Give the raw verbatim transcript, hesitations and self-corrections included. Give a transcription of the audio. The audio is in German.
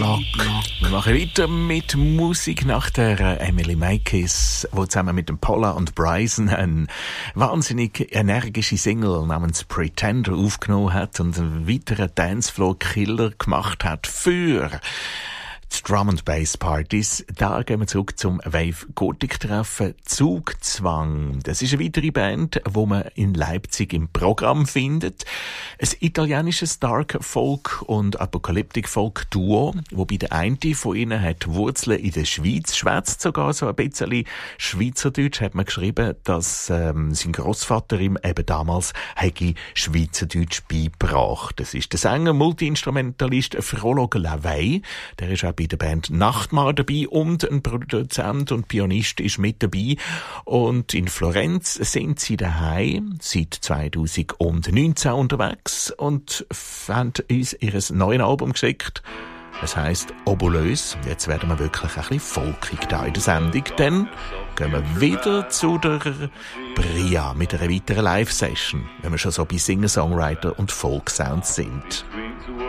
Block. Wir machen weiter mit Musik nach der Emily Mackis, die zusammen mit dem Paula und Bryson eine wahnsinnig energische Single namens Pretender aufgenommen hat und einen weiteren Dancefloor-Killer gemacht hat für die Drum and Bass Partys. Da gehen wir zurück zum Wave Gothic Treffen Zugzwang. Das ist eine weitere Band, die man in Leipzig im Programm findet. Ein italienisches Dark Folk und Apocalyptic Folk Duo, wobei der eine von ihnen hat Wurzeln in der Schweiz, schwätzt sogar so ein bisschen Schweizerdeutsch, hat man geschrieben, dass ähm, sein Grossvater ihm eben damals hätte Schweizerdeutsch beigebracht. Das ist der Sänger, Multi-Instrumentalist Frolog Lavey, der ist auch bei der Band Nachtmar dabei und ein Produzent und Pianist ist mit dabei. Und in Florenz sind sie daheim seit zwanzig neunzehn unterwegs und haben uns ihr neues Album geschickt. Es heisst Obulös. Jetzt werden wir wirklich ein bisschen folkig da in der Sendung. Dann gehen wir wieder zu der Bria mit einer weiteren Live-Session, wenn wir schon so bei Singer-Songwriter und Folk-Sounds sind.